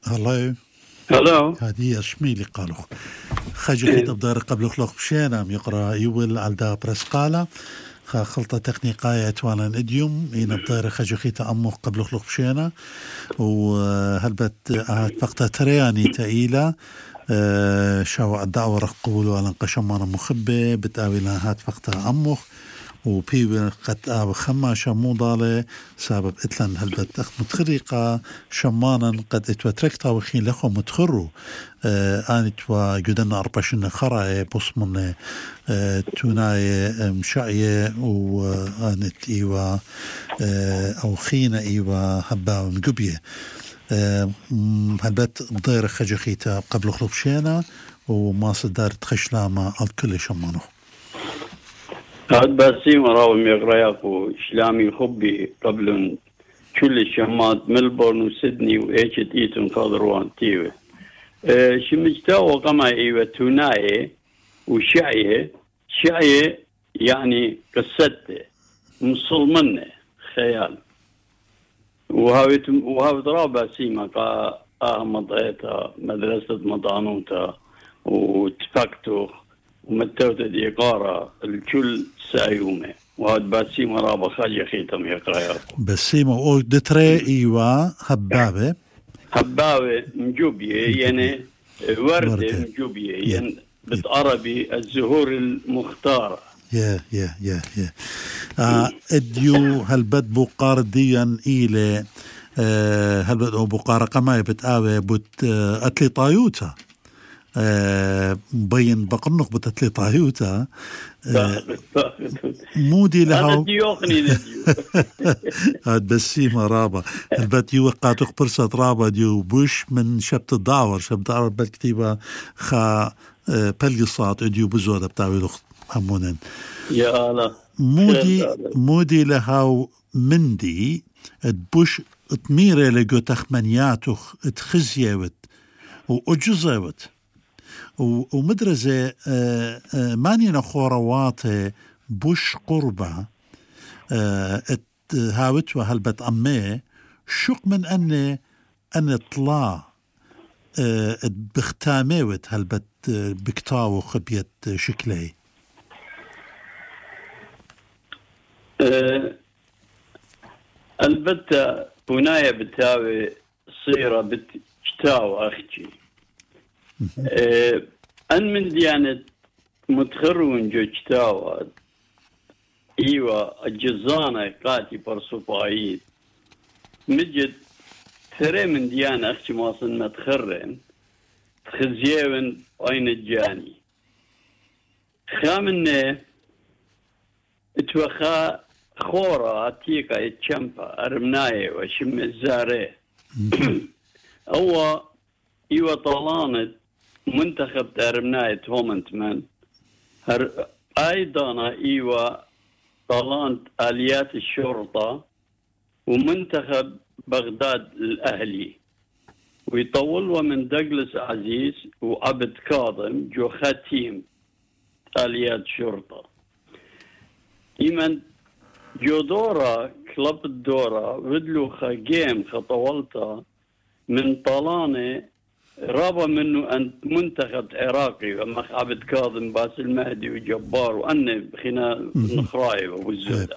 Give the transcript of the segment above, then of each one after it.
هلا هلو هذه اشميلي قالوا خجل تبدأ قبل خلق بشينا يقرأ يول على دا برسقالة خلطة تقنيقية وانا اديوم هنا بداير خجل تعمق قبل خلق بشينا وهلبت فقطة ترياني تأيلة شو الدعوة رق قبولوا على انقشمانا مخبة بتقاوينا هات فقطة عمق وبي قد خما شمو ضالة سبب إتلان هلبت أخ متخرقة شمانا قد اتوتركتا وخين لخو متخرو آنت وجدنا أربعشن خرائي بصمن توناي مشاية وآنت إيوا أو خينا إيوا هبا ومقبية هلبت بضير خجخيتا قبل خلوبشينا وما صدار تخشلاما الكل شمانو هاد باسيم راوم يقرأياكو إسلامي خبي قبل كل الشمات ملبورن وسيدني وإيشت إيتون قادروان تيوه شمجتاو قما إيوه توناي وشعيه شعيه يعني قصته مصلمنه خيال وهاو درابة سيما مضيتها مدرسة مضانوتا وتفكتو ومتوتا دي قارة الكل سايومه وهاد باسيما رابا خاجة خيتم يقرأياكو باسيما او دتري ايوا هبابة مجوبية يعني وردة مجوبية يعني بالعربي الزهور المختارة يا اديو هلبت بوقار ديان إيلي هلبت او بوقار قماي بتقاوي بوت أتلي طايوتا مبين بقنق بتتلي طايوتا مودي لها أنا ديوخني نديو هاد بسيمة رابا البات يوقع تقبرصة رابا ديو بوش من شبت الدعور بالكتيبة خا بلقصات اديو بزودة بتاوي لخت همونين يا الله مودي لها مندي بوش تميري لقو تخمنياتوخ تخزيوت وأجزوت ومدرزة ماني نخوروات بوش قربة هاوت وهلبت أمي شق من أن طلع بختاميوت هلبت بكتاو خبيت شكلي البتة بناية بتاوي صيرة بتكتاو أختي أن من ديانة متخرون جو كتاو إيوة الجزانة قاتي برسوبايد مجد ثري من ديانة أختي مواصل متخرن تخزيون أين الجاني خامنة اتوخا خورا تيكا يتشمبا أرمناي وشم الزاري أو إيوة طالانة منتخب أرمناي تومنتمان أيضا إيوة طالانة آليات الشرطة ومنتخب بغداد الأهلي ويطولوا من دوغلاس عزيز وعبد كاظم جو ختيم آليات شرطة إيمن جو دورة كلب الدورة ودلو خجيم خطولتا من طالانة رابا منه أن منتخب عراقي ومخ عبد كاظم باس المهدي وجبار وأن خنا نخراي والزودة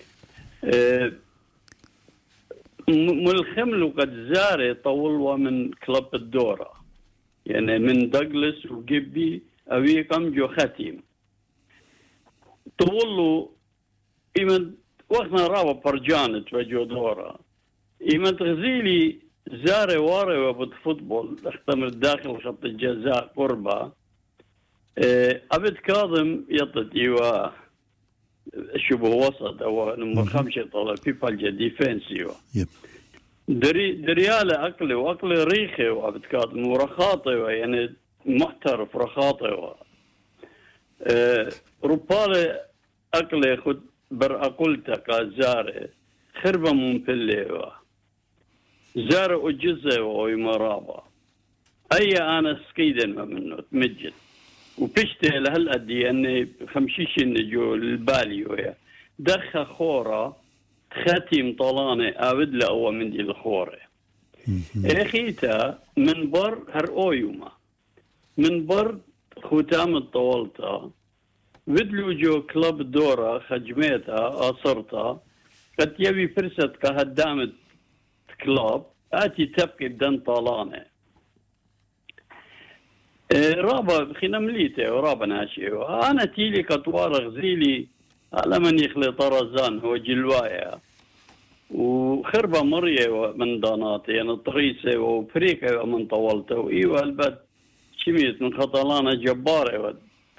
ملخملو قد زاري طولوا من كلب الدورة يعني من دوغلاس وجيبي أويكم جو ختيم طولوا إيمن وقتنا رابا برجانت وجو دورة إيمن تغزيلي زاري واري وبد فوتبول اختمر داخل خط الجزاء قربة عبد كاظم يطت إيوا شبه وسط أو نمبر 5 طلع بيبال ديفنس إيوا دريالة أقلي وأقلي ريخي وعبد كاظم ورخاطي يعني محترف رخاطي ربالي أقلي خد بر أقولتا كازاري خربة منفلي زار أجزة ويمرابا أي أنا سكيدا منه تمجد وبشته لهالأدي أني خمشيش النجو البالي ويا دخ خورة ختم طلانة أبد له من دي الخورة اخيتا من بر هر اويوما من بر ختام الطولتا بدلو جو كلب دورة خجميتها أصرتها قد يبي فرصة كهدامة كلاب آتي تبقي بدن طالانة رابا خينا مليته ورابا ناشي أنا تيلي كطوار غزيلي على من يخلي طرزان هو جلوايا وخربة مرية من داناتي يعني طريسة وفريكة من طولته وإيوه البد شميت من خطلانة جبارة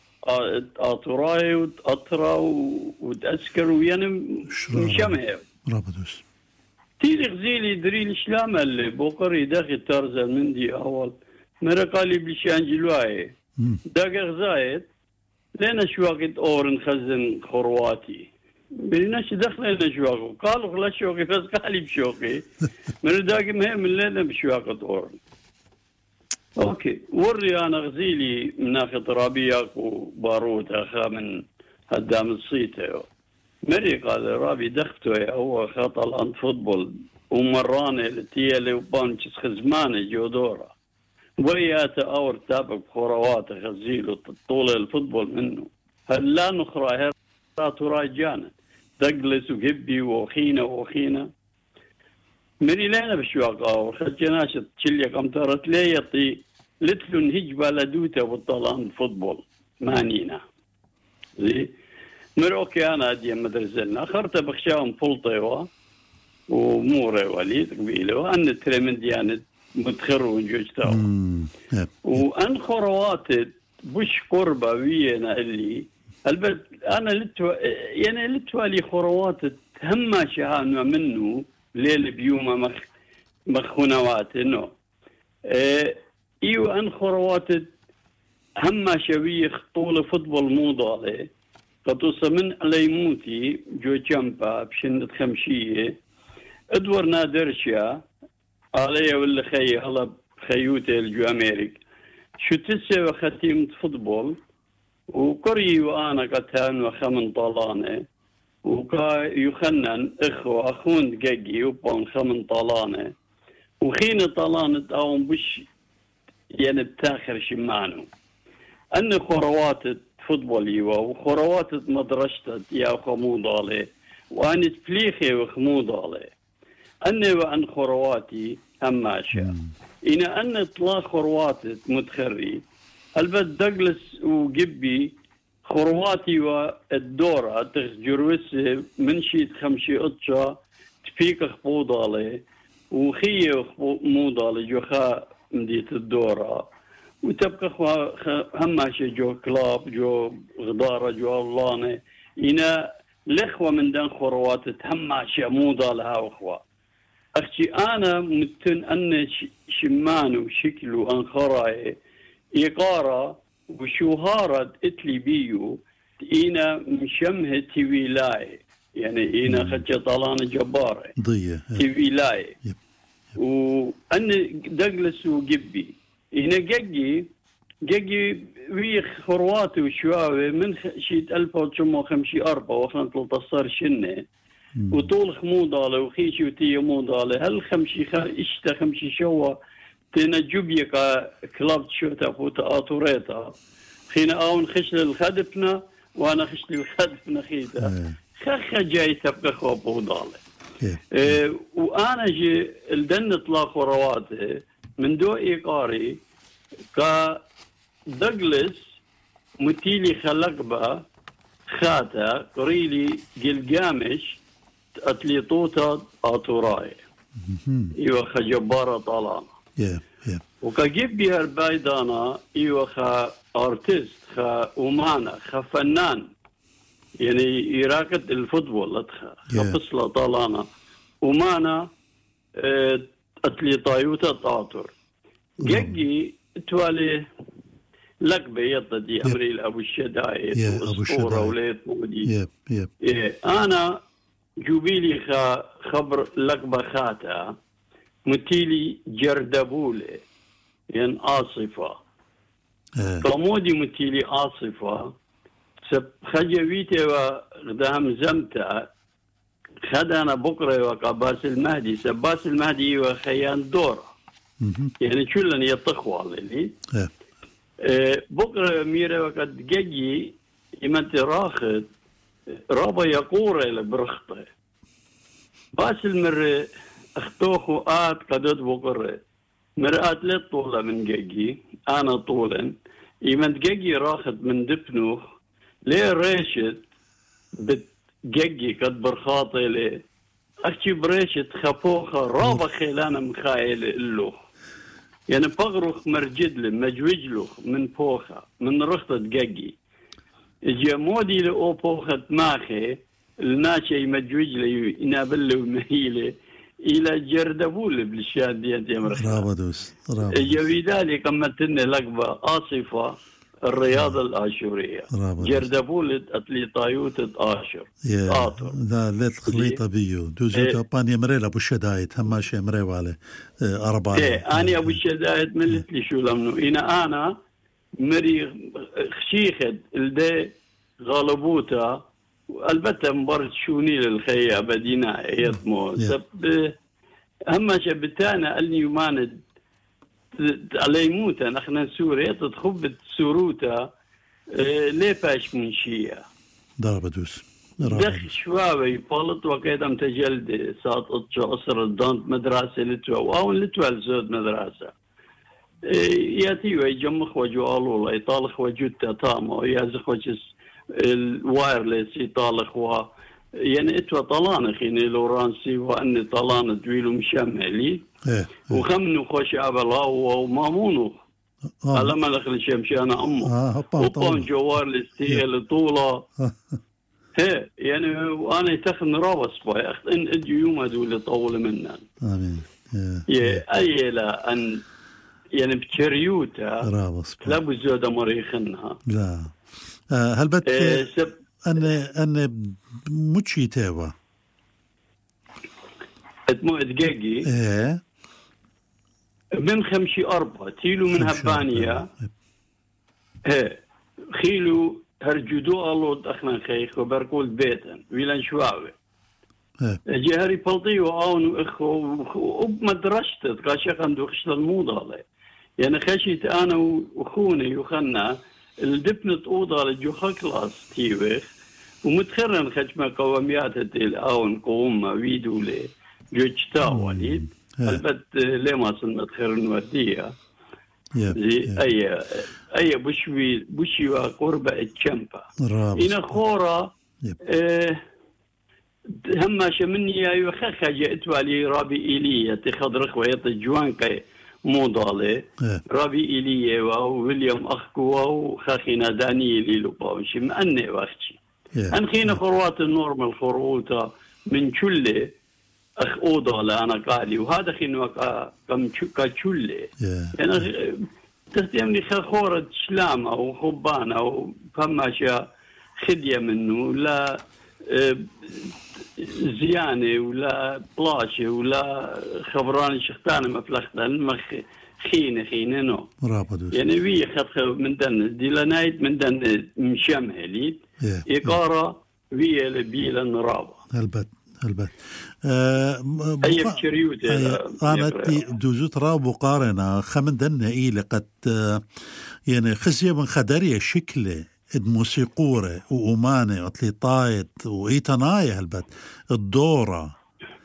أطراي وأطرا وتأسكر ويعني مشمه رابدوس تيلي غزيلي دريل شلام اللي بوقري داخل ترزل من دي أول مرقالي بلشان جلواي داق غزايت لنا شواقت أورن خزن خرواتي بلناش دخلنا شواقه قالوا خلا شوقي بس قالي بشوقي من داق مهم لنا بشواقت أورن اوكي وري انا غزيلي مناخ ترابياك وباروت اخا من هدام الصيته مري قال رابي دختو هو خطا الان فوتبول ومراني التيالي وبانش خزماني جودورا ويات اور تابك خروات غزيل طول الفوتبول منه هل لا نخرى هرات جانا دجلس وجبي وخينا مري لنا بشواقه وخجناش تشلي قمطرت لي يطي لتلون هجبة لدوته والطلان فوتبول مانينا زي مروكي انا ادي مدرسلنا اخرت بخشاهم فلطيوه وموري ولي قبيله وان ترمن ديانه متخرون جوجتاو وان خرواتت بش قربه وينا اللي البت انا لتوالي خرواتت هم شهان منه ليل بيوم مخونوات انه ايو ان خرواتت هم شويه طول فوتبول موضالي قطوصة من ليموتي جو جنبا بشنة خمشية ادور نادرشيا عليا ولا خي هلا خيوتي الجو امريك شو تسوى ختيمة فوتبول وقري وانا قتان وخمن طالانه وكا يخنن اخون دقيقي وبون خمن طالانه وخين طالانه او بش يعني بتاخر شمانو ان خروات فوتبول يوا وخروات مدرسة يا خمود عليه وان تفليخي وخمود عليه ان وان خرواتي هماشا ان طلا خروات متخري البت دجلس وجبي خرواتي والدورة تخجروس من شيت خمشي أطشا تفيك خبوض عليه وخيه خبوض عليه جوخا مديت الدورة وتبقى هماشي جو كلاب جو غدارة جو اللانة إنا الإخوة من دان خروات هماشي موضة لها وخوة أختي أنا متن أن شمانو شكلو أنخراي إقارة وشوهارة اتلي بيو إينا مشمه تي ولاي يعني إينا خدشة طالانة جبارة ضية تي ولاي وأن دجلس وجبي إينا جاجي ويخ خرواتي وشواوي من شيت 1954 وخلنا 13 شنة وطول خموضالة وخيشي وتي موضالة هل خمشي اشتا خمشي شوا تنجبيك كلاب شوتا فوتا آتوريتا خينا اون خشل الخدفنا وانا خشل الخدفنا خيتا خخ جاي تبقى خوب وضالة وانا جي الدن اطلاق ورواته من دو ايقاري كا دجلس متيلي خلقبا خاتا قريلي جلجامش اتليطوتا آتوراي ايوه خجبارة طالانة وكجيب بيها البايدانا ايوه خا ارتست خا اومانا خا فنان يعني يراقد الفوتبول خا فصلة طالانة اومانا اتلي طايوتا طاطر جيجي توالي لقبة يطدي امري ابو الشدايد واسطورة وليت مودي انا جوبيلي خا خبر لقبة خاتا متيلي جردبولة يعني آصفة فمودي متيلي آصفة خجويته وغدام زمتا خدنا بكرة وقع باس المهدي سباس المهدي وخيان دورة يعني كلن يطخوا على بكرة ميرا وقد جيجي يمنت راخد رابا يقورة لبرخطة باس المرة اختوخو قدد بكرة مرآت للطولة من جيجي أنا طولا يمنت جيجي راخد من دفنوخ ليه ريشت بتجيجي قد برخاطي ليه أختي بريشت خفوخة رابا خيلانا مخايل اللوخ يعني بغرخ مرجدل مجوجلوخ من فوخة من رخطة جيجي إجا مودي لأو فوخة ماخي الناشي مجوجلي ينابل ومهيلة إلى جردبول بالشاد ديانت يمرخ رابدوس إجا بذلك قمتن لقبة آصفة الرياضة الآشورية جردبول أتلي طايوت آشور ذا ليت خليطة بيو دوزو تابان يمريل أبو الشدايد هماش يمري والي أربعة أنا أبو الشدايد من لتلي شو لمنو أنا مري خشيخد الدي غالبوتا البته مبارد شوني للخيا بدينا يطمو سب هماش بتانا اللي يماند على يموتا نحن سوريا تتخبت سوروتا ليه باش من شيء ضربدوس دخ شوابي فالت وقيت ام تجلد ساطت جو أسر الدانت مدرسة لتوا أو لتوا الزود مدرسة ياتي ويجمخ وجوالو لا يطالخ وجود تامو يازخ وجس الوايرلس يطالخ و يعني اتوا طلانخ يعني لورانسي واني طلان دويلو مشمالي وخمنو خوش عبلا ومامونو على ملخ الشمشانة أمه وقام جوار الاستيل طولة هي يعني وأنا تخن رابس باي أخذ إن أجي يوم أدول طول منا آمين أي لا أن يعني بكريوتا رابس لا بزودة مريخنها لا هل بت أن متشي تاوا اتمو اتجاجي من 54 تيلو من هبانيا خيلو هرجدو الله دخلنا خيخ وبركول بيتن ويلان شواوي جهري بلطي وعاون اخو وبمدرسة قاشا خندو خشت الموضة علي يعني خشيت انا واخوني يخنا الدبنة اوضة لجوخا كلاس تيوخ ومتخرن خشمة قواميات العاون قومة ويدولي جوجتا وليد البت لما صنت خير الوردية أي بشوي وقربة الشمبة إن خورة هما شمني أيوة خخجة إتوالي رابي إيلية تخضر خوية الجوان كي موضالي رابي إيلية وويليام أخكوا وخاخينا دانيلي لباوشي مأني وقتي أنخينا خروات النورمال خروطة من كله أخ أوضة لأنا قالي وهذا خينو كم كشلة يعني تستيمني خورة شلامة وخبانة وفماشا خدية منه لا زيانة ولا بلاشة ولا خبراني شختانة مفلختان خينة نو يعني وي خد من دن ديلانايت من دن مشامهليت إقارة وي لبيلا نرابة البت أي بشريوت أنا دوزوت راب وقارنة خمن دنا لقد يعني خزية من خدرية شكله الموسيقورة وأمانة وطليطايت وإيتناية هالبت الدورة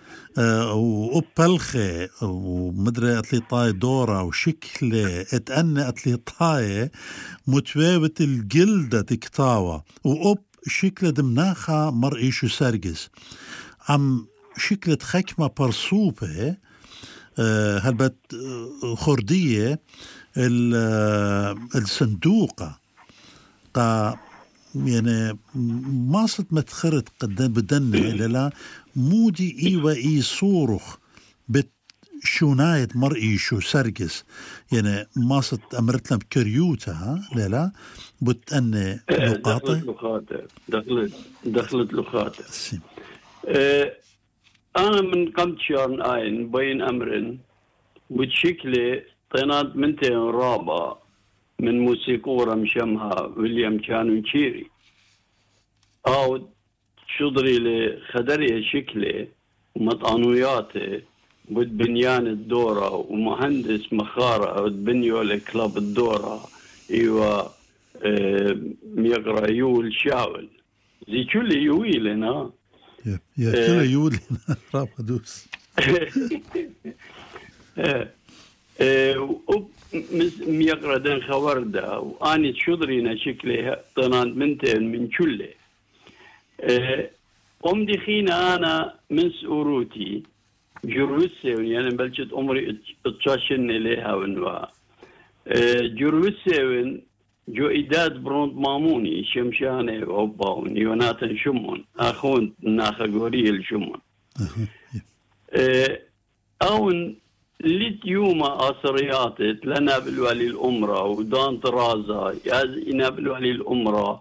وأبلخة ومدري أطليطاية دورة وشكله اتأنى أطليطاية متواوة الجلدة تكتاوة وأب شكله دمناخة مرئي شو سرقس عم شكلة خكمة برصوبة هالبت خردية الصندوقة يعني ما صد متخرت قدام بدنا لا مودي إي صورخ بتشونايت مرئي شو سرقس يعني ما صد أمرتنا بكريوتها لا بتأني لقاطة دخلت لقاطة أنا من قمت شارن آين بين أمرين بشكل طينات منتين رابع من موسيقورة مشمها ويليام كانون تشيري أو شضري لخدري شكله ومطعنوياته بود بنيان الدورة ومهندس مخارة بنيو لكلاب الدورة ايوه ميقرا يول شاول زي كل يويلنا يا كل يولي راب دوس ميقرا دن خوردة واني شضرينا شكله طنان منتين من كله قم دخينا انا من سؤروتي جروسي يعني بلشت عمري اتشاشن اليها ونوا جروسي جو إداد برونت ماموني شمشاني وأباون يوناتن شمون أخون ناخا قوري الشمون أون ليت يوما أسرياتت لنا بالوالي الأمرة ودان طرازة يازينا بالوالي الأمرة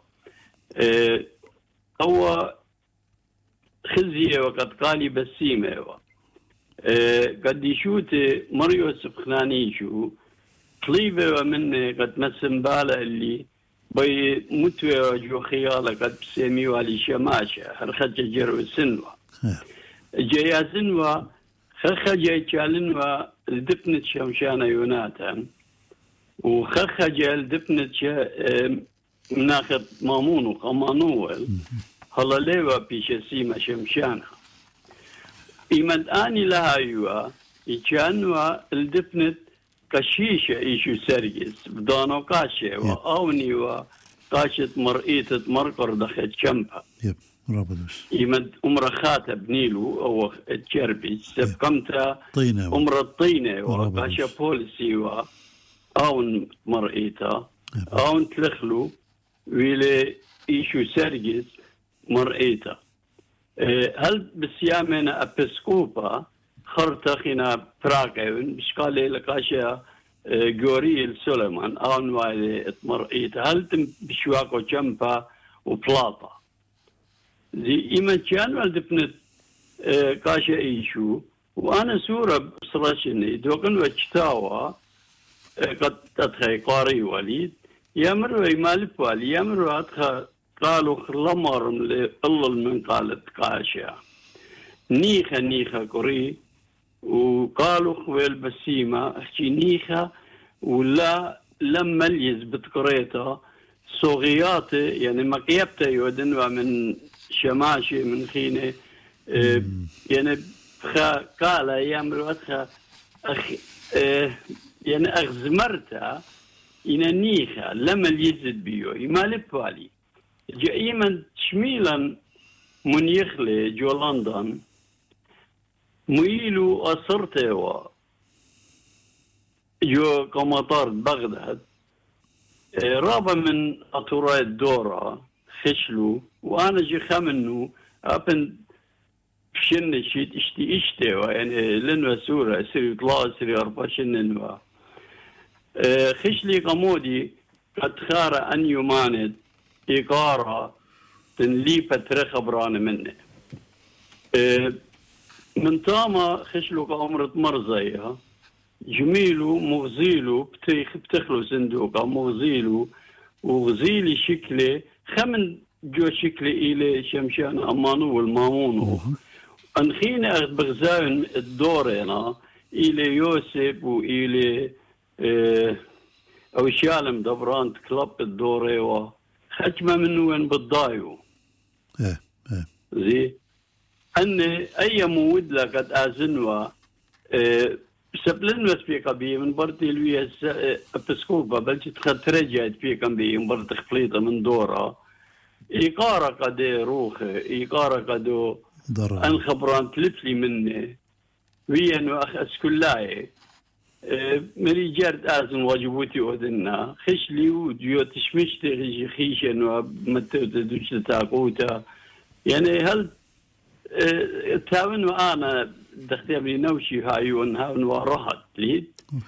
هو خزية وقد قالي بسيمة قد يشوتي مريو سبخنانيشو طليبة ومني قد مسم بالا اللي بي متوى وجو خيالة قد بسيمي والي شماشة هرخجة جرو سنوة جايا سنوة خخجة جالنوة الدبنة شمشانة يوناتا وخخجة الدبنة مناخد مامون وقمانوال هلا ليوا بيشسيمة شمشانة إيمد آني لها يوا إيشانوا الدبنة كشيشة إيشو سرقس بدانو كاشة وآوني وقاشة مرئيتة مرقر دخل شمبا إيمد أمر خاتب نيلو أو تشربي سبقمتا أمر الطينة وقاشة بوليسي وآون مرئيتا آون تلخلو ويلي إيشو سرقس مرئيتا هل بسيامنا أبسكوبا خرطخنا براكاون بشكالي لقاشا غوريل سليمان آن وايلي اتمرئيت هل تم بشواكو جنبا وبلاطا زي إيمان كان والدبنت كاشا إيشو وأنا سورة بصراشني دوكن وجتاوا قد تدخي قاري وليد يامروا يمالب والي يامروا أدخى قالوا خلمر لألل من قالت كاشا نيخا كوري وقالوا خويل بسيمة احكي نيخا ولا لم مليز بتقريتها صغياتي يعني مقيبتها يودنوا من شماشي من خينة يعني قال يامروا أدخى يعني أغزمرتها إن نيخا لما اليزد بيو يمالب بالي جائما شميلا من يخلي جو لندن ميلو أصرته جو كمطار بغداد رابع من أطراء الدورة خشلو وأنا جي خمنو أبن شن شيت اشتي يعني لنوا سورة سري طلاء سري أربع شننوا خشلي قمودي قد خار أن يماند إيقارة تنليبة ترخبران منه من تاما خشلو كأمرة مرزيها جميلو مغزيلو بتخلو صندوقه مغزيلو وغزيلي شكله خمن جو شكله إلي شمشان أمانو والمامونو أنخيني أخذ بغزاين الدورينا إلي يوسف وإلي أو شالم دبران كلاب الدوري خجمة منه وين بالضايو زي أن أي مود لقد أزنوا سبلن وسبيكا بي من برتي لويا بسكوبا بل تخرجت فيكم بي من برت خليطة من دورة إيقارة قد روخ إيقارة قد أن خبران تلفلي مني وين وأخ أسكولاي مري جرد أزن واجبوتي ودنا خشلي وديو تشمشتي خيشن ومتوت دوش تاقوتا يعني هل تاون وأنا دختي أمي نوشي هايون هاون وراحت ليد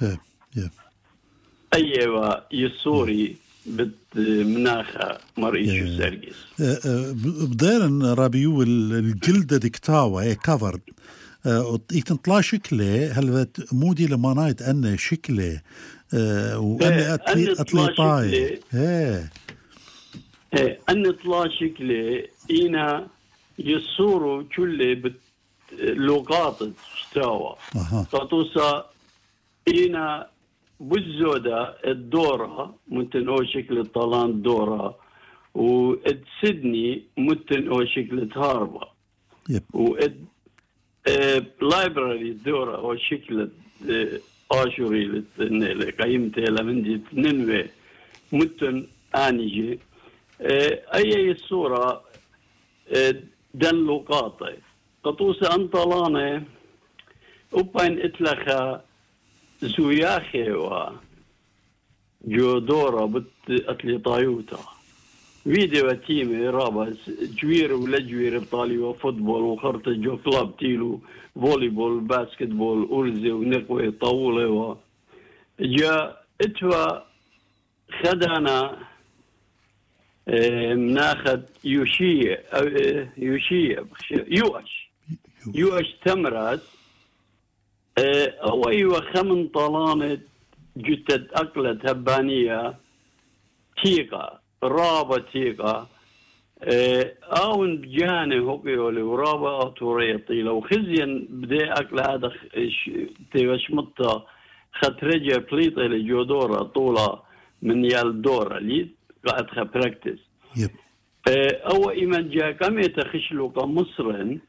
أيوة يسوري مناخة مريشو سرقس بديرن رابيو الجلدة دكتاوة اي كفرد يتنطلع شكله هل مودي لما نايت أن شكله وأن أطلي طاي أن طلع شكله إنا يصوروا كله لوقات استوى قطوسا إنا بالزودة الدورة ممكن أو شكل طالان دورة وسيدني ممكن أو شكل هاربا لايبراري دورة أو شكل آشوري لقيمته لمن ننوي ممكن آنيجي أي الصورة دن لوقاطي قطوسة أنطلانة وبين إتلخا زوياخي و جودورا بت أتلي طايوتا فيديو تيمي رابس جوير ولا جوير بطالي وفوتبول وخرطة جو كلاب تيلو فولي بول باسكت بول أرزي ونقوي طاولة و جا اتوا خدانا مناخد يوش تمرات أو أيوة خمن طلانة جتت أكلة هبانية تيقة رابة تيقة أون بجاني هوكيولي ورابة أطورية طيلة وخزين بدي أكل هذا تيوشمطة خطرجة بليطة لجودورة طولة من يالدورة لي قاعد خبركتس أو إيمان جا كم يتخشلوا كمصرن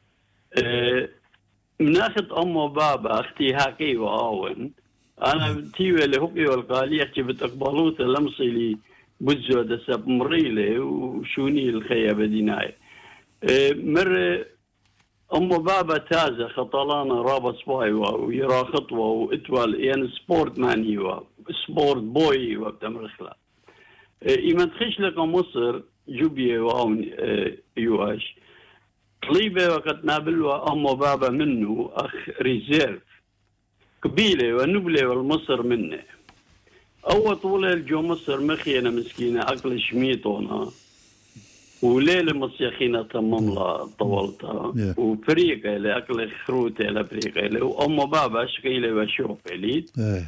مناخد أمو بابا أختي هاكي وآون أنا تيوي لهوكي والقالي أختي بتقبلوت لمصي لي بجو دساب مريلي وشوني الخيابة ديناي مر أمو بابا تازة خطلانا رابط سباي ويرا خطوة وإتوال يعني سبورت ماني سبورت بوي وبتمر خلا إيمان تخشلك مصر جوبيه وآون يواش طليبة وقت نابلوا أمو بابا منه أخ ريزيرف قبيلة ونبلة والمصر منه أول طولة الجو مصر مخينة مسكينة أكل شميطونا وليلة مصيخينة تمملا طولتها وفريقة لأكل خروتة لفريقة وأمو بابا شقيلة وشوفة لي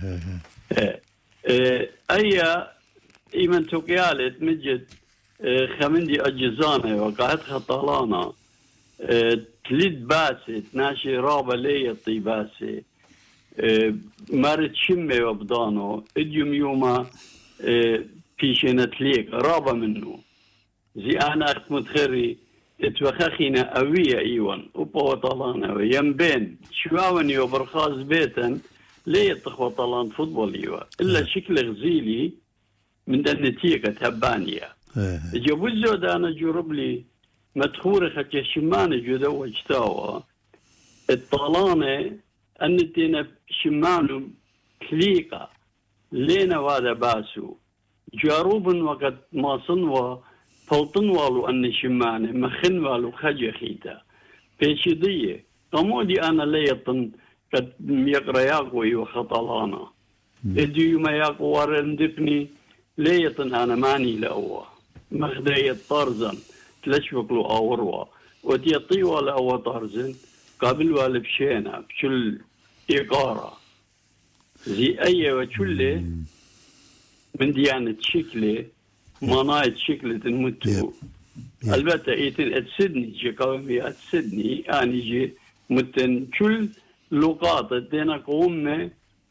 أي إيمان توقيالت مجد خمندي أجزانة وقعد خطالانا تليد باسي تناشي رابا ليطي باسي مارت شمي وبضانو اديوم يوما بيشينة ليك رابا منه زي أنا أخت متخري اتوخخينا أوية إيوان وبو طلانا وينبين شواوني وبرخاز بيتا ليطخ وطلان فوتبول إيوا إلا شكل غزيلي من النتيجة تبانية جابو الزودة أنا جرب لي مدخورة خاتيا شمان جودا وجتاوا الطلانة أنتنا شمانو كليقة لينا وادا باسو جاروبن وقت ما صنوا فلطن والو أن شمانة مخن والو خجا خيتا بيشدية قمودي أنا ليطن قد يقرأ ياقوي وخطلانا إديو ما ياقو وارندفني ليطن أنا ماني لأوا مخدية طرزن تلشفك له أوروا وتيطي ولا أو طرزن قابل ولا بشينا بشل إقارة زي أي وشلة من ديانة شكلة منايت شكلة المتو البته إيتن أتسدني جي قومي أتسدني أنا جي متن شل لقاط دينا قومة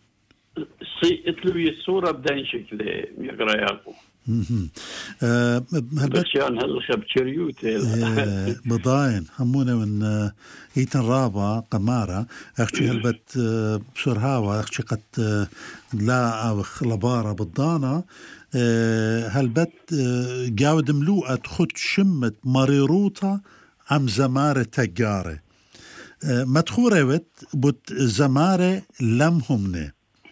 اتلوي الصورة بدين شكله يقرأ ياكو بشان هالخب شريوتي بضاين همونا من هيتن رابا قمارة أختي هلبت بسرهاوة أختي قد لا أو خلبارة بالضانة هلبت جاود ملوءة خد شمت مريروطة عم زمارة تجارة مدخورة بوت زمارة لمهمنه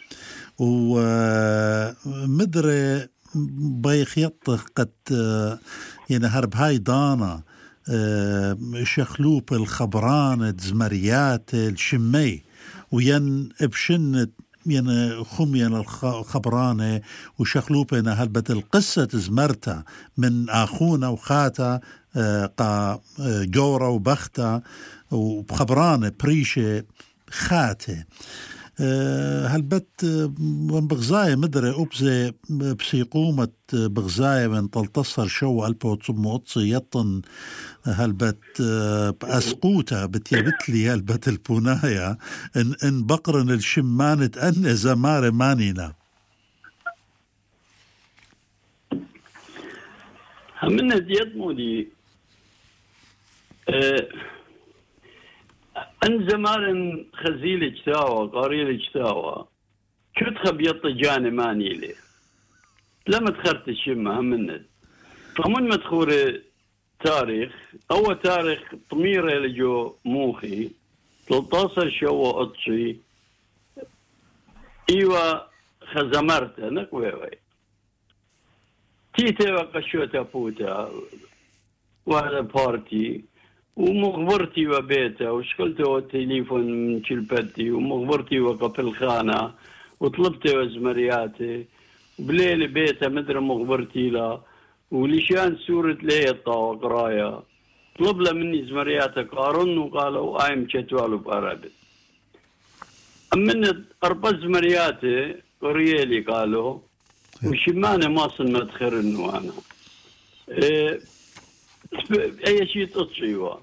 ومدري بيخ يطخ قد يعني هرب هاي دانا شخلوب الخبران زمريات الشمي وين ابشنت يعني خمين الخبرانة وشخلوبنا هلبت القصة زمرتا من أخونا وخاتا قا جورا وبختا وبخبرانة بريشة خاته هلبت بغزاية مدري أبزي بسيقومة بغزاية من تلتصر شو ألبو تصم أطسي يطن هلبت بأسقوتا بتيبتلي هلبت البونايا إن بقرن الشمانة أن زمار مانينا همنا ديت مودي أن زمان خزيل اجتاوى قاريل اجتاوى شو تخبيط جاني ماني لي لما تخرت الشمة همنا فمن مدخور تاريخ أول تاريخ طميرة لجو موخي 13 شو أطشي إيوة خزمرته نكوي تيتا وقشوتا بوتا وهذا بارتي ومغبرتي وبيتا وشكلته والتليفون من شلبتي ومغبرتي وقفل خانة وطلبتي وزمرياتي بليل بيتا مدري مغبرتي لا ولشان سورة ليطة وقرايا طلب له مني زمرياتي قارن وقالوا آيم شتوالو بأرابي أمنت أربع زمرياتي قريالي قالوا وشمانة ما صنمت خير إنه أنا أي شيء تطشيوا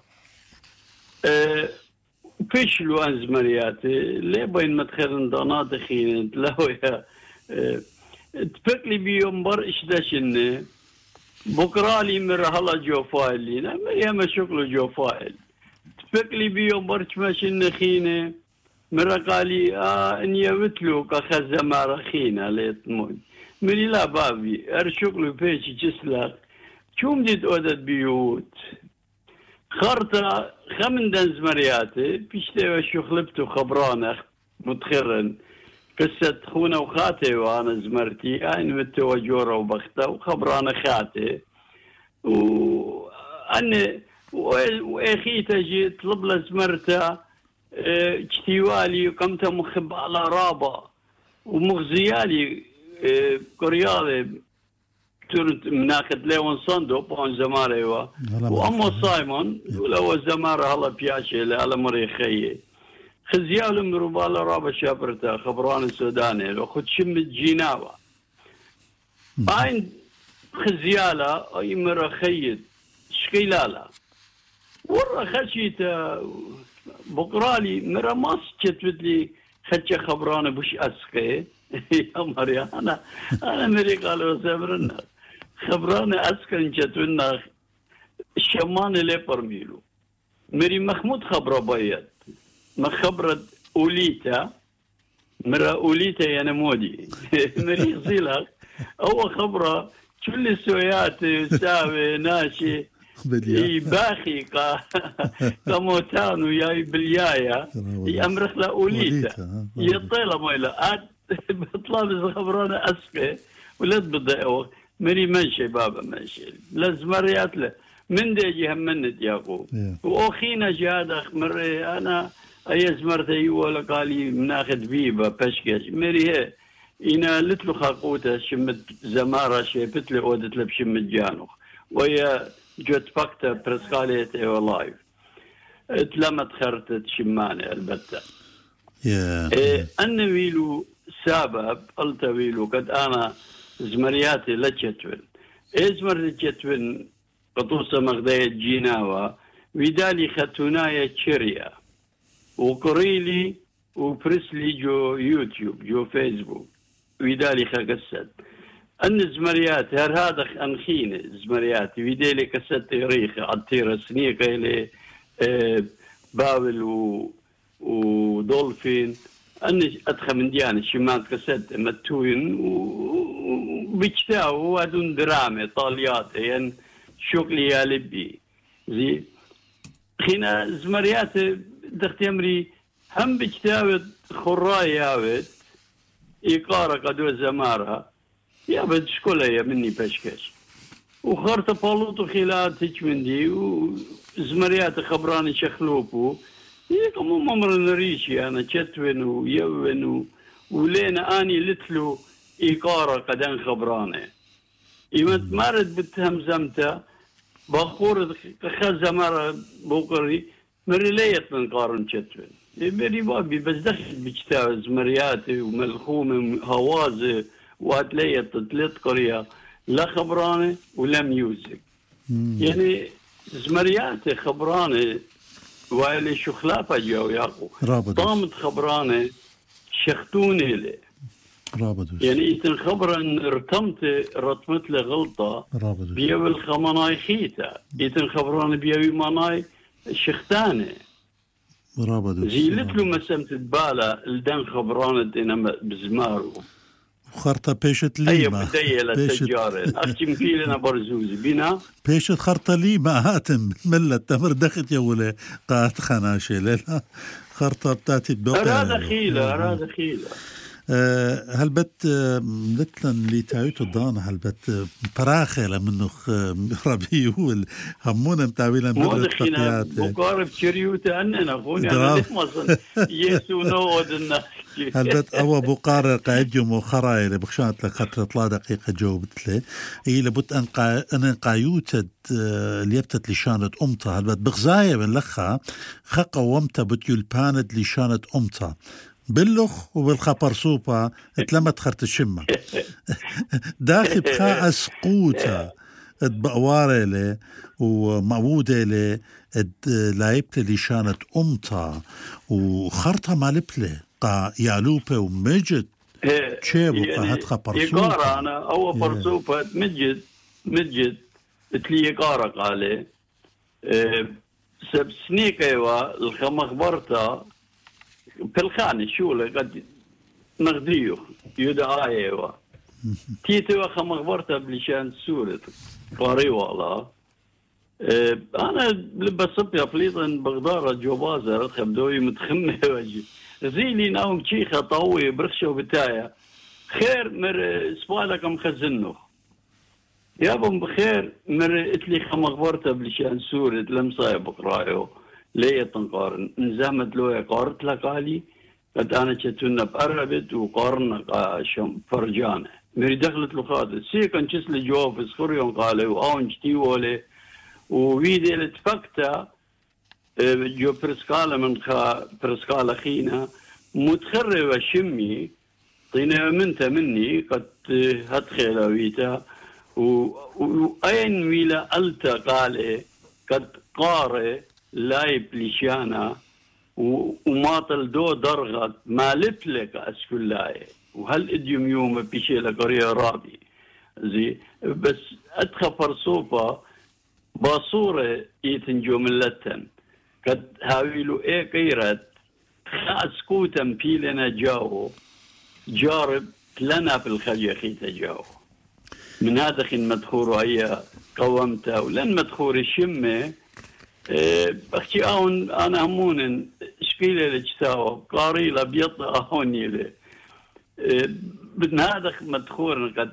فشلوا عن زمرياتي ليه بين مدخل ضنات خينت لا يا تفكلي بيوم بر إشداشني بكرالي مرحلة جو فايل لينا مريم شكله جو فايل تفكلي بيوم بر تمشي خينة مرقالي إن يوتلو كخزمار خينة ليتمون مري لا بابي أرشكلو بيشي جسلك شوم ديت أودت بيوت خرطة خمن دنز مرياتي بيشتي وشو خلبتو خبرانة متخرن قصة خونا وخاتي وانا زمرتي عين متو وجورة وبختة وخبرانة خاتي وأنا وأخي تجي طلب لزمرته اجتوالي وقمت مخب على رابا ومغزيالي كوريالي تورنت مناخد ليون صندوق بون زماري وأمو سايمون ولو زمارة هلا بياشي لألا مريخية خزيال مروبال رابا شابرتا خبران السوداني لو خد شم الجيناوة عين خزيالة أي مرخية شكيلالة ورا خشيتا بقرالي مرا ماس كتبتلي خدش خبرانة بش أسكي يا مريانا أنا مري قالوا سمرنا خبرانة أسكن كتبنا الشمان اللي برميلو مري محمود خبرة بيت ما خبرت أوليتا مرا أوليتا يا نمودي مري صيلك أول خبرة كل السويات يساوي ناشي باخي كموتانو ياي باليايا يأمرخ لا أوليتا يطيلا مويلا بطلاب خبرانا أسكي ولد بدأوا مري منشي بابا منشي لازمريات له من ديجي همنت ياقوب وأخينا جهاد مري أنا أي زمرتي ولا قالي مناخد بيبا بشكش مري هي إنا لتلو خاقوتا شمت زمارة شيبت لي أودت لي بشمت جانوخ ويا جوت فاكتا برسكاليت لايف تلمت خرتت شمانة البتة أنا ويلو سبب قلت ويلو قد أنا زمرياتي لجتون زمرت جتون قطوسة مغداية جيناوة ويدالي ختوناية تشريا وقريلي وبرسلي جو يوتيوب جو فيسبوك ويدالي خقسد أن زمريات هذا أنخينة زمرياتي ويدالي كسد ريخة عطيرة سنيقة إلي باول ودولفين أني أدخل من ديانة شمال كسد متوين وبيجتاو وادون درامة طاليات يعني شغلي يا لبي زي خينا زمريات دخت يمري هم بيجتاو خراي ياود إيقارة قدو زمارها يا بد شكولها يا مني بشكش وخرت بالوطو خلال تجمندي وزمريات خبراني شخلوبو يقوموا ممر نريشي أنا شتون ويون ولينا أني لتلو إيقارة قدان خبراني إيمت مارد بتهم زمتا بخور خزة مرة بوقري مريليت من قارن شتون بري بابي بس دخل بجتاز مرياتي وملخومة هوازة واتلية تلت قرية لا خبرانة ولا ميوزك يعني زمرياتي خبرانة وإلي شو خلافة جاو ياقو طامت خبرانة شختوني لي يعني إذن خبرا ارتمت رتمت لي غلطة بيوي الخمناي خيتا إذن خبرانة بيوي مناي شختانة زيلت له مسمت البالة الدن خبرانة إنما بزمارو خرطة بيشت ليما بداية للتجارة أختي مكيلنا برزوزي بينا بيشت خرطة ليما هاتم ملة تمر دخت يولي قاعد خناشي ليلا خرطة بتاتي بوقع أراد خيلة هل بت لتلن اللي تعيتو الضانة هل بت براخلة منه ربيول همونا متعويلا مرة تقيات مقارب شريوتا أننا أخونا أنا لحمصن يسو نوود الناس هل بت أول بقارر قاعد يوم وخراي اللي بخشانت لك خطرة لا دقيقة جاوبت لي إيه لبت أن قايوتد اللي يبتت لشانة أمتا هل بت بغزاية من لخا خقا ومتا بتيول باند لشانة أمتا باللخ وبالخبر سوبا اتلمت خرت الشمة داخل بخا أسقوتا اتبقواري لي ومعودة لي لايبت لي شانت أمتا وخرطة مالبلي قا يالوبة ومجد تشيبو قا هات خبر سوبا يقارا أنا أول برسوبا مجد اتلي يقارا قالي سب سنيك ايوا الخمخبرتا بالخانة شو قد نغديه يدعى ايوا تيتوا خمخبرتا بلشان سورة قاري والله انا بصبي افليطا بغدارة جوبازة رتخب دوي متخمة وجه زيلي ناوم شيخة طوي برخشة بتايا خير مر سبالك مخزنه يابا بخير مر اتلي خمخبرتا بلشان سورة لمصايا بقرايو ليه تنقارن نزامت له قارت لك علي قد أنا شتونا بقربت وقارنا فرجانة مري دخلت له خاطر سيكن شسل جواب سخريون قالوا وآون جتيوله وفيدي لتفكتا جو برسكالة من برسكالة خينا متخربة شمي طينا منتا مني قد هتخيلا ويتا وأين ويلا ألتا قال قد قاري لايب لشانا وماطل دو درغت ما لك أسفل لاي وهل اديوم يوم بيشي لقرية رابي زي بس أدخل فرصوبة باصورة يتنجو ملتن قد هاويلو ايه قيرت خاص كوتا مبيلنا جاو جارب لنا في الخلية خيتا جاو من هذا خين مدخور هي قومتها ولن مدخور الشمة بختي أون أنا همون شكيلة لجتاو قاريلة بيطلع هوني له بدنا هذا مدخور قد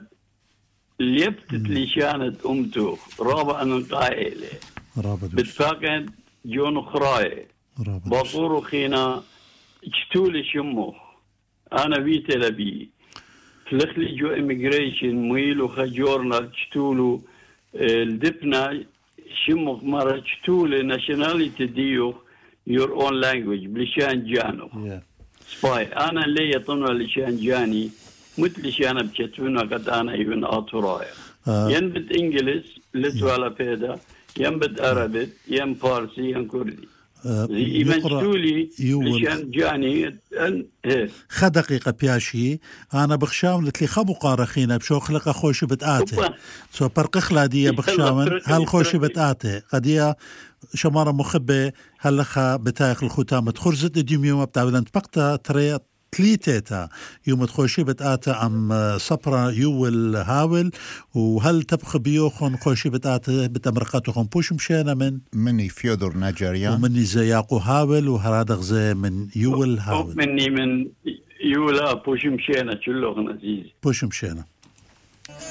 ليبتت لي شانت أمته رابع أنا قائلة بتفاقد جون خراي باطورو خينا اجتولي شمو أنا بيت لبي تلخلي جو إميجريشن ميلو خجورنا اجتولو الدبنا شمو مرة اجتولي ناشناليتي ديو your own language بلشان جانو سباي أنا اللي يطنوا لشان جاني مثل أنا بشتونا قد أنا يبن آتورايا ينبت إنجليز لتوالا بيدا ينبت عربي ين فارسي ين كردي يمشتولي لشان جاني دقيقة بياشي أنا بخشاون لتلي خبو قارخينا بشو خلق خوش بتآتي سو برق خلادية بخشاون هل خوش بتآتي قدية شمارة مخبة هلخا بتايخ الختامة خرزت ديوم يوم بتاولن تبقتا تري تليتيتا يوم تخوشي بتآتا أم صبرا يول هاول وهل تبخ بيوخن خوشي بتآتا بتمرقاتهم بوش مشينا مني فيودور ناجاريان ومني زياقو هاول وهرادغ زي من يول هاول مني من يولا بوش مشينا شلوغ نزيز بوش مشينا